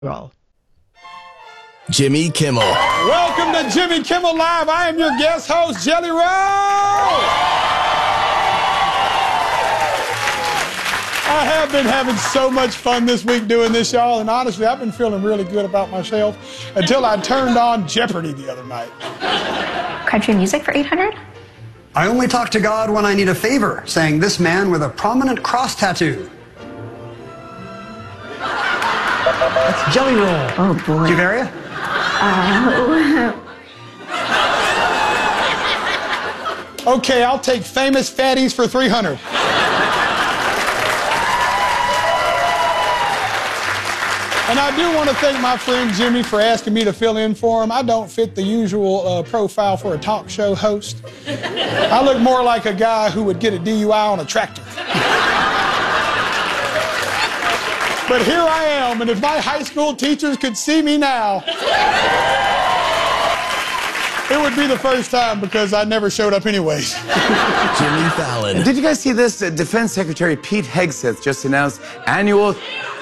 Roll. Jimmy Kimmel. Welcome to Jimmy Kimmel Live. I am your guest host, Jelly Roll. I have been having so much fun this week doing this, y'all, and honestly, I've been feeling really good about myself until I turned on Jeopardy the other night. Country music for 800? I only talk to God when I need a favor, sang this man with a prominent cross tattoo. That's Jelly Roll. Oh, boy. Juvaria? Okay, I'll take famous fatties for 300. And I do want to thank my friend Jimmy for asking me to fill in for him. I don't fit the usual profile for a talk show host. I look more like a guy who would get a DUI on a tractor. But here I am, and if my high school teachers could see me now, it would be the first time because I never showed up anyways. Jimmy Fallon. Did you guys see this? Defense Secretary Pete Hegseth just announced annual...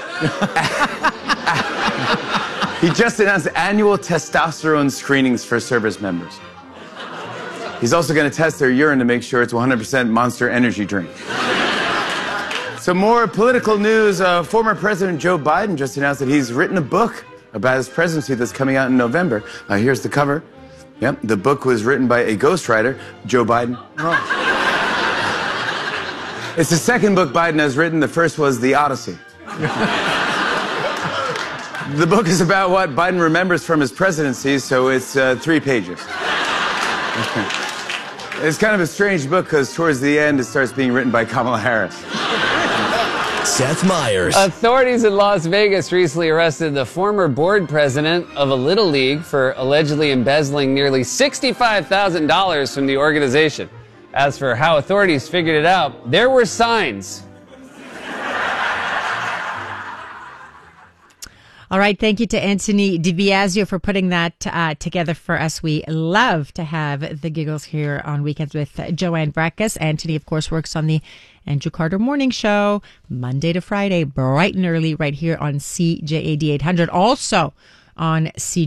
He just announced annual testosterone screenings for service members. He's also going to test their urine to make sure it's 100% Monster Energy drink. Some more political news. Former President Joe Biden just announced that he's written a book about his presidency that's coming out in November. Here's the cover. Yep, the book was written by a ghostwriter, Joe Biden. It's the second book Biden has written. The first was The Odyssey. The book is about what Biden remembers from his presidency, so it's 3 pages. It's kind of a strange book because towards the end it starts being written by Kamala Harris. Seth Meyers. Authorities in Las Vegas recently arrested the former board president of a Little League for allegedly embezzling nearly $65,000 from the organization. As for how authorities figured it out, there were signs. All right. Thank you to Anthony DiBiasio for putting that together for us. We love to have the giggles here on Weekends with Joanne Breckus. Anthony, of course, works on the Andrew Carter Morning Show, Monday to Friday, bright and early, right here on CJAD 800. Also on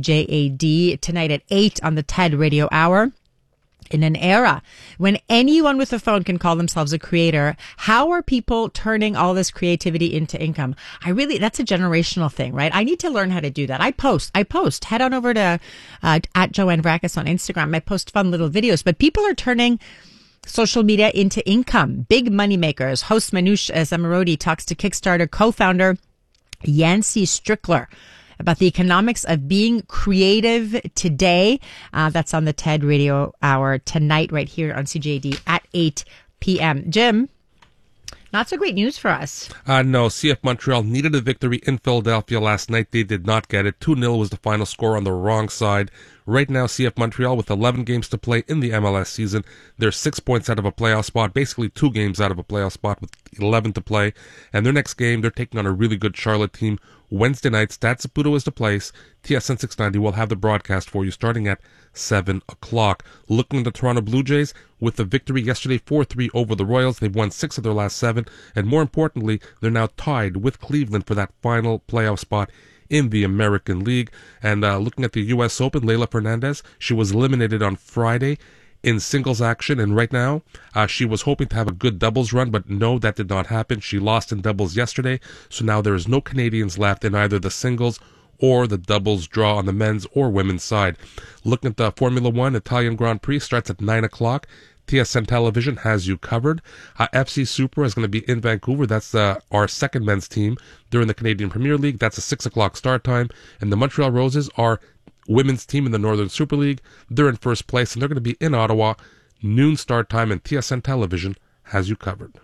CJAD tonight at 8 on the TED Radio Hour. In an era when anyone with a phone can call themselves a creator, how are people turning all this creativity into income? That's a generational thing, right? I need to learn how to do that. I post. Head on over to at Joanne Breckus on Instagram. I post fun little videos, but people are turning social media into income. Big money makers. Host Manoush Zamarodi talks to Kickstarter co-founder Yancey Strickler about the economics of being creative today. That's on the TED Radio Hour tonight right here on CJD at 8 p.m. Jim, not so great news for us. No, CF Montreal needed a victory in Philadelphia last night. They did not get it. 2-0 was the final score on the wrong side. Right now, CF Montreal, with 11 games to play in the MLS season, they're 6 points out of a playoff spot, basically 2 games out of a playoff spot with 11 to play. And their next game, they're taking on a really good Charlotte team. Wednesday night, Stade Saputo is the place. TSN 690 will have the broadcast for you starting at 7 o'clock. Looking at the Toronto Blue Jays, with the victory yesterday 4-3 over the Royals, they've won 6 of their last 7. And more importantly, they're now tied with Cleveland for that final playoff spot in the American League. And looking at the U.S. Open, Leylah Fernandez, she was eliminated on Friday in singles action, and right now she was hoping to have a good doubles run, but no, that did not happen. She lost in doubles yesterday, so now there is no Canadians left in either the singles or the doubles draw on the men's or women's side. Looking at the Formula One Italian Grand Prix, starts at 9 o'clock. TSN Television has you covered. FC Super is going to be in Vancouver. That's our second men's team. They're in the Canadian Premier League. That's a 6 o'clock start time. And the Montreal Roses are women's team in the Northern Super League. They're in first place, and they're going to be in Ottawa. Noon start time, and TSN Television has you covered.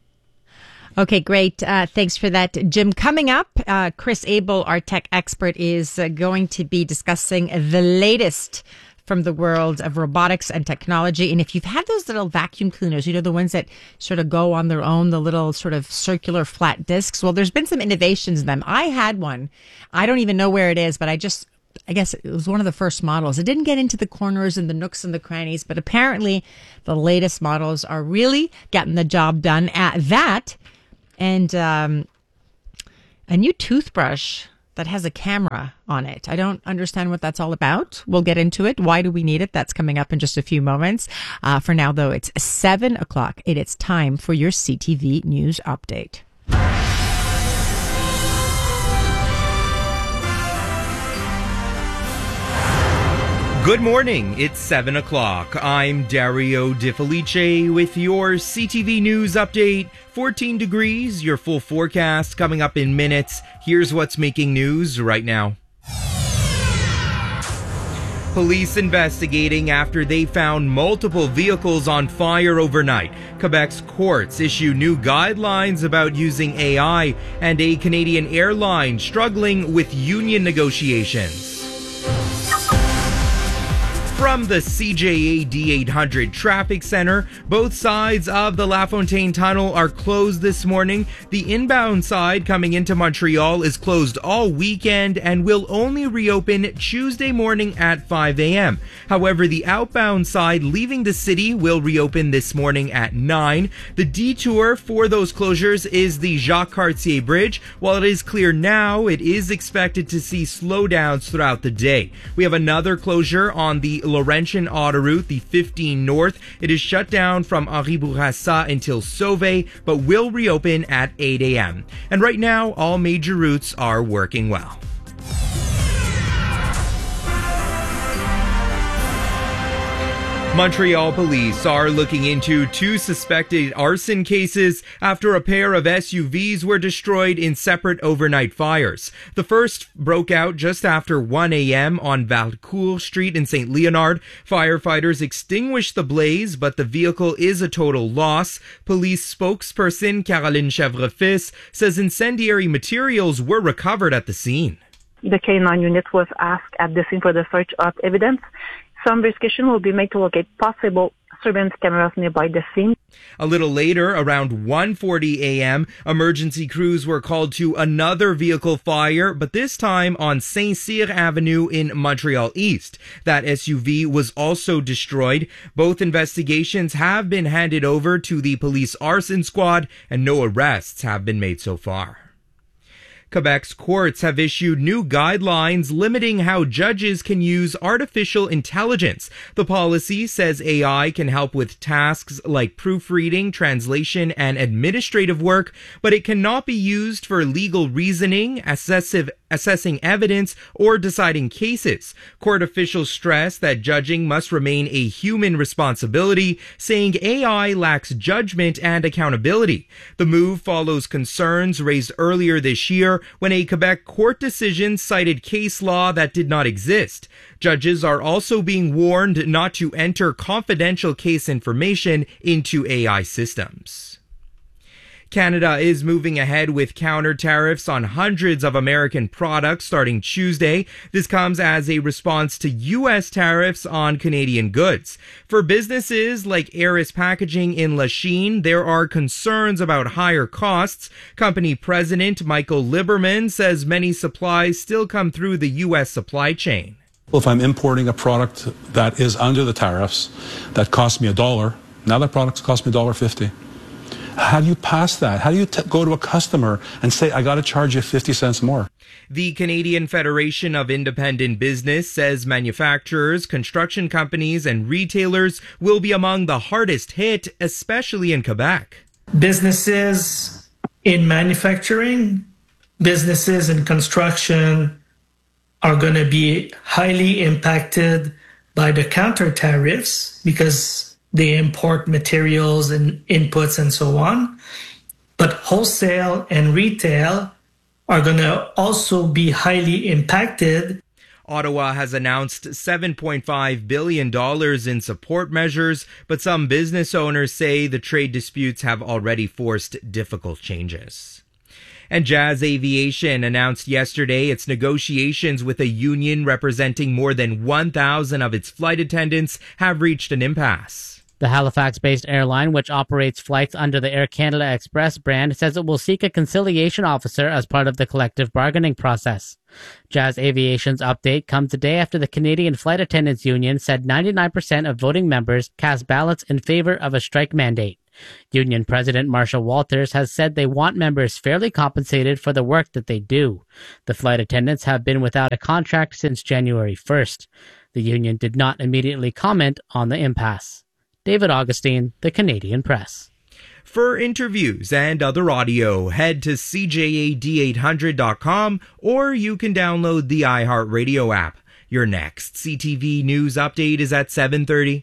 Okay, great. Thanks for that, Jim. Coming up, Chris Abel, our tech expert, is going to be discussing the latest from the world of robotics and technology. And if you've had those little vacuum cleaners, the ones that sort of go on their own, the little sort of circular flat discs, well, there's been some innovations in them. I had one. I don't even know where it is, but I guess it was one of the first models. It didn't get into the corners and the nooks and the crannies, but apparently the latest models are really getting the job done at that. And a new toothbrush that has a camera on it. I don't understand what that's all about. We'll get into it. Why do we need it? That's coming up in just a few moments. For now, though, it's 7 o'clock. It's time for your CTV News Update. Good morning. It's 7 o'clock. I'm Dario Di Felice with your CTV News Update. 14 degrees, your full forecast coming up in minutes. Here's what's making news right now. Police investigating after they found multiple vehicles on fire overnight. Quebec's courts issue new guidelines about using AI, and a Canadian airline struggling with union negotiations. From the CJA D800 traffic center, both sides of the LaFontaine Tunnel are closed this morning. The inbound side coming into Montreal is closed all weekend and will only reopen Tuesday morning at 5 a.m. However, the outbound side leaving the city will reopen this morning at 9. The detour for those closures is the Jacques Cartier Bridge. While it is clear now, it is expected to see slowdowns throughout the day. We have another closure on the Laurentian Autoroute, the 15 North. It is shut down from Henri Bourassa until Sauvé, but will reopen at 8 a.m. And right now, all major routes are working well. Montreal police are looking into 2 suspected arson cases after a pair of SUVs were destroyed in separate overnight fires. The first broke out just after 1 a.m. on Valcourt Street in St. Leonard. Firefighters extinguished the blaze, but the vehicle is a total loss. Police spokesperson Caroline Chèvrefils says incendiary materials were recovered at the scene. The K9 unit was asked at the scene for the search of evidence. Some investigation will be made to locate possible surveillance cameras nearby the scene. A little later, around 1:40 a.m., emergency crews were called to another vehicle fire, but this time on Saint-Cyr Avenue in Montreal East. That SUV was also destroyed. Both investigations have been handed over to the police arson squad, and no arrests have been made so far. Quebec's courts have issued new guidelines limiting how judges can use artificial intelligence. The policy says AI can help with tasks like proofreading, translation, and administrative work, but it cannot be used for legal reasoning, assessing evidence, or deciding cases. Court officials stress that judging must remain a human responsibility, saying AI lacks judgment and accountability. The move follows concerns raised earlier this year when a Quebec court decision cited case law that did not exist. Judges are also being warned not to enter confidential case information into AI systems. Canada is moving ahead with counter tariffs on hundreds of American products starting Tuesday. This comes as a response to U.S. tariffs on Canadian goods. For businesses like Aris Packaging in Lachine, there are concerns about higher costs. Company president Michael Liberman says many supplies still come through the U.S. supply chain. Well, if I'm importing a product that is under the tariffs that cost me $1, now that product's cost me $1.50. How do you pass that? How do you go to a customer and say, I got to charge you 50 cents more? The Canadian Federation of Independent Business says manufacturers, construction companies, and retailers will be among the hardest hit, especially in Quebec. Businesses in manufacturing, businesses in construction are going to be highly impacted by the counter tariffs because they import materials and inputs and so on. But wholesale and retail are going to also be highly impacted. Ottawa has announced $7.5 billion in support measures, but some business owners say the trade disputes have already forced difficult changes. And Jazz Aviation announced yesterday its negotiations with a union representing more than 1,000 of its flight attendants have reached an impasse. The Halifax-based airline, which operates flights under the Air Canada Express brand, says it will seek a conciliation officer as part of the collective bargaining process. Jazz Aviation's update comes a day after the Canadian Flight Attendants Union said 99% of voting members cast ballots in favor of a strike mandate. Union President Marshall Walters has said they want members fairly compensated for the work that they do. The flight attendants have been without a contract since January 1st. The union did not immediately comment on the impasse. David Augustine, The Canadian Press. For interviews and other audio, head to CJAD800.com or you can download the iHeartRadio app. Your next CTV News update is at 7:30.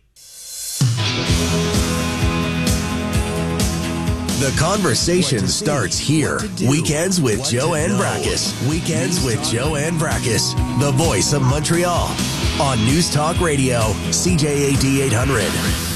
The conversation starts here. Weekends with Joanne Brakkus. Weekends with Joanne Brakkus, the voice of Montreal. On News Talk Radio, CJAD 800.